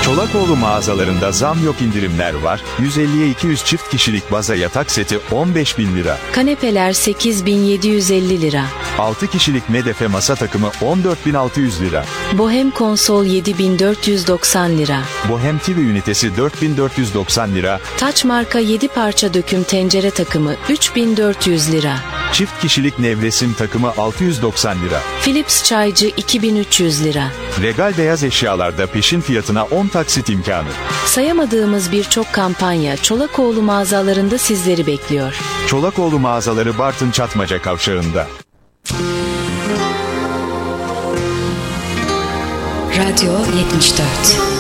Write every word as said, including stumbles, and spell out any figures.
Çolakoğlu mağazalarında zam yok indirimler var. yüz elliye iki yüz çift kişilik baza yatak seti on beş bin lira. Kanepeler sekiz bin yedi yüz elli lira. altı kişilik medefe masa takımı on dört bin altı yüz lira. Bohem konsol yedi bin dört yüz doksan lira. Bohem T V ünitesi dört bin dört yüz doksan lira. Taç marka yedi parça döküm tencere takımı üç bin dört yüz lira. Çift kişilik nevresim takımı altı yüz doksan lira. Philips çaycı iki bin üç yüz lira. Regal beyaz eşyalarda peşin fiyatına on taksit imkanı. Sayamadığımız birçok kampanya Çolakoğlu mağazalarında sizleri bekliyor. Çolakoğlu mağazaları Bartın Çatmaca kavşağında. Radyo yetmiş dört.